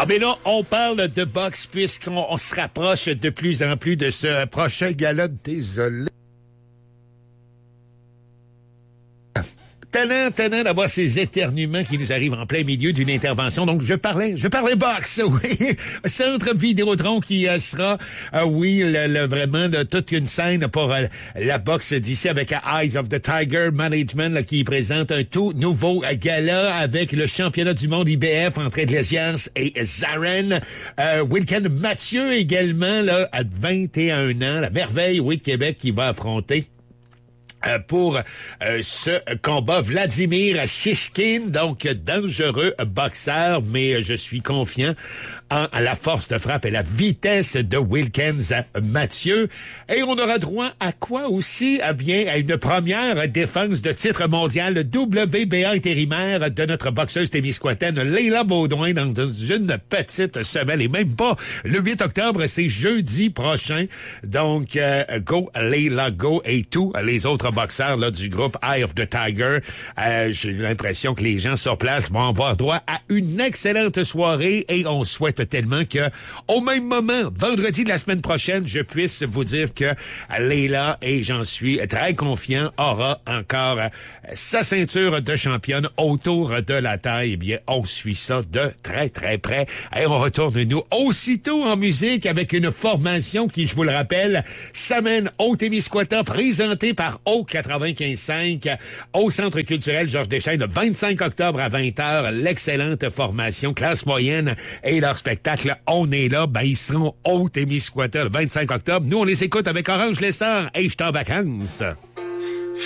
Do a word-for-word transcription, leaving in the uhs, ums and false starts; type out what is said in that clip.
Ah ben non, on parle de boxe puisqu'on on se rapproche de plus en plus de ce prochain gala. Désolé. Tannant, tannant d'avoir ces éternuements qui nous arrivent en plein milieu d'une intervention. Donc, je parlais, je parlais boxe, oui. Centre Vidéotron qui euh, sera, euh, oui, le, le, vraiment là, toute une scène pour euh, la boxe d'ici avec Eyes of the Tiger Management là, qui présente un tout nouveau euh, gala avec le championnat du monde I B F entre Iglesias et Zaren. Euh, Wilken Mathieu également, là, à vingt et un ans, la merveille, oui, de Québec qui va affronter Euh, pour euh, ce combat. Vladimir Shishkin, donc dangereux boxeur, mais je suis confiant en la force de frappe et la vitesse de Wilkens Mathieu. Et on aura droit à quoi aussi? Eh bien, à une première défense de titre mondial W B A intérimaire de notre boxeuse témiscouataine Leila Baudouin dans une petite semaine, et même pas le huit octobre, c'est jeudi prochain. Donc, euh, go Leila, go, et tous les autres boxeurs là, du groupe Eye of the Tiger. Euh, j'ai l'impression que les gens sur place vont avoir droit à une excellente soirée, et on souhaite tellement que, au même moment, vendredi de la semaine prochaine, je puisse vous dire que Leila, et j'en suis très confiant, aura encore euh, sa ceinture de championne autour de la taille. Eh bien, on suit ça de très, très près. Et on retourne, nous, aussitôt en musique avec une formation qui, je vous le rappelle, s'amène au Témiscouata, présentée par O quatre-vingt-quinze cinq au Centre culturel Georges Deschênes, le vingt-cinq octobre à vingt heures. L'excellente formation classe moyenne et leur spectacle On est là, ben ils seront au Témiscouata le vingt-cinq octobre. Nous, on les écoute avec Orange Lessard et je suis en vacances.